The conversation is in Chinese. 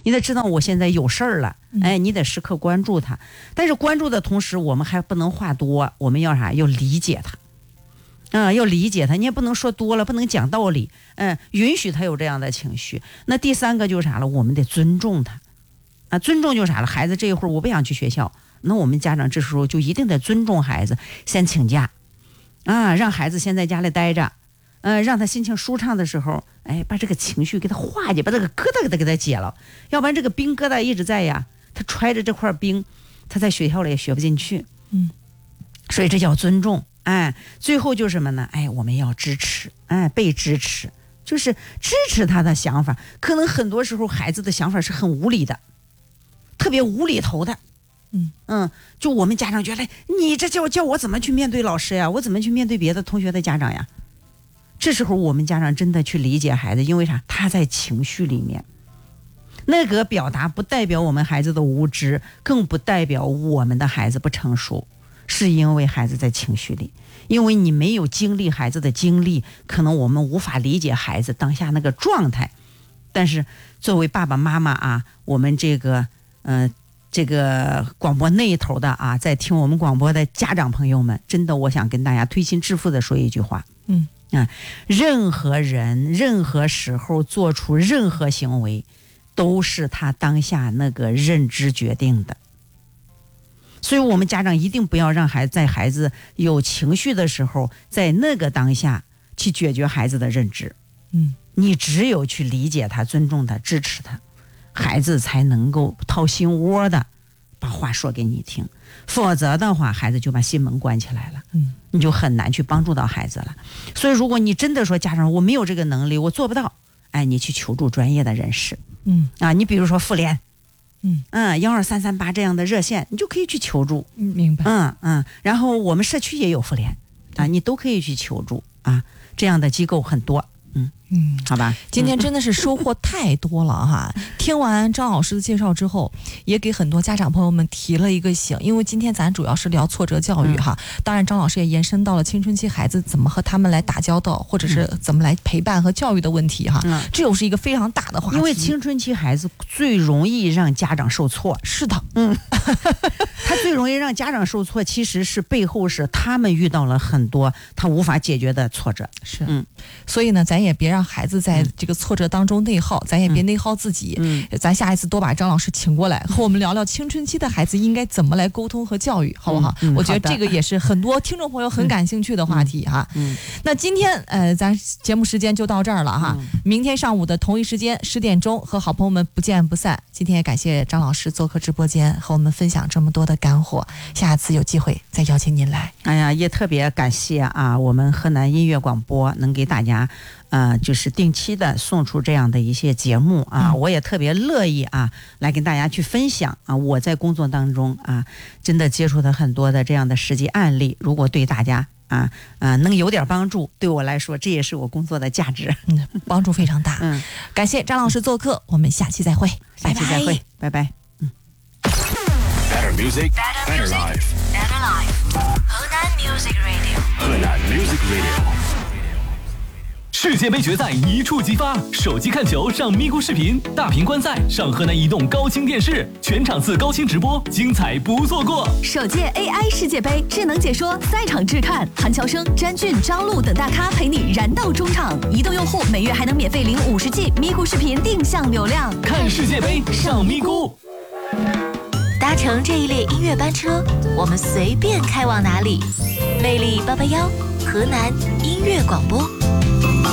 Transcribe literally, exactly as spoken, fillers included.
你得知道我现在有事儿了，哎，你得时刻关注他。但是关注的同时，我们还不能话多，我们要啥？要理解他。啊、嗯，要理解他，你也不能说多了，不能讲道理，嗯，允许他有这样的情绪。那第三个就是啥了？我们得尊重他，啊，尊重就是啥了？孩子这一会儿我不想去学校，那我们家长这时候就一定得尊重孩子，先请假，啊，让孩子先在家里待着，嗯、呃，让他心情舒畅的时候，哎，把这个情绪给他化解，把这个疙瘩给他给他解了，要不然这个冰疙瘩一直在呀，他揣着这块冰，他在学校里也学不进去，嗯，所以这叫尊重。哎，最后就是什么呢？哎，我们要支持，哎，被支持，就是支持他的想法。可能很多时候孩子的想法是很无理的，特别无厘头的。嗯嗯，就我们家长觉得，你这叫叫我怎么去面对老师呀？我怎么去面对别的同学的家长呀？这时候我们家长真的去理解孩子，因为啥？他在情绪里面，那个表达不代表我们孩子的无知，更不代表我们的孩子不成熟。是因为孩子在情绪里，因为你没有经历孩子的经历，可能我们无法理解孩子当下那个状态。但是作为爸爸妈妈啊，我们这个呃这个广播那一头的啊，在听我们广播的家长朋友们，真的我想跟大家推心置腹的说一句话，嗯啊，任何人任何时候做出任何行为，都是他当下那个认知决定的。所以我们家长一定不要让孩子在孩子有情绪的时候，在那个当下去解决孩子的认知。嗯，你只有去理解他、尊重他、支持他，孩子才能够掏心窝的把话说给你听。否则的话，孩子就把心门关起来了，嗯，你就很难去帮助到孩子了。所以，如果你真的说家长我没有这个能力，我做不到，哎，你去求助专业的人士，嗯啊，你比如说妇联。嗯嗯，幺二三三八这样的热线，你就可以去求助。 嗯，明白。 嗯嗯，然后我们社区也有妇联啊，你都可以去求助啊，这样的机构很多。嗯嗯，好吧， 今天真的是收获太多了哈！嗯、听完张老师的介绍之后，也给很多家长朋友们提了一个醒，因为今天咱主要是聊挫折教育哈，嗯、当然张老师也延伸到了青春期孩子怎么和他们来打交道，或者是怎么来陪伴和教育的问题哈，嗯、这又是一个非常大的话题。 因为青春期孩子最容易让家长受挫， 是的， 嗯，他最容易让家长受挫，其实是背后是他们遇到了很多他无法解决的挫折， 是，嗯，所以呢，咱也别让孩子在这个挫折当中内耗，咱也别内耗自己。嗯，咱下一次多把张老师请过来，和我们聊聊青春期的孩子应该怎么来沟通和教育，好不好？嗯嗯、我觉得这个也是很多听众朋友很感兴趣的话题哈。嗯，嗯那今天呃，咱节目时间就到这儿了哈。嗯、明天上午的同一时间十点钟，和好朋友们不见不散。今天也感谢张老师做客直播间，和我们分享这么多的干货。下次有机会再邀请您来。 哎呀，也特别感谢啊，我们河南音乐广播能给大家。呃，就是定期的送出这样的一些节目啊，嗯、我也特别乐意啊，来跟大家去分享啊，我在工作当中啊，真的接触的很多的这样的实际案例，如果对大家啊啊能有点帮助，对我来说这也是我工作的价值， 嗯，帮助非常大。嗯，感谢张老师做客，我们下期再会， 下期再会，拜拜。嗯。 Better music, better life. Better life. 河南 Music Radio. 河南 Music Radio. 世界杯决赛一触即发，手机看球上咪咕视频，大屏观赛上河南移动高清电视，全场次高清直播，精彩不错过。 首届 A I 世界杯智能解说，赛场质看，韩乔生、詹俊、张璐等大咖陪你燃到中场。移动用户每月还能免费领五十 G 咪咕视频定向流量， 看世界杯上咪咕。 搭乘这一列音乐班车，我们随便开往哪里。魅力八八幺，河南音乐广播。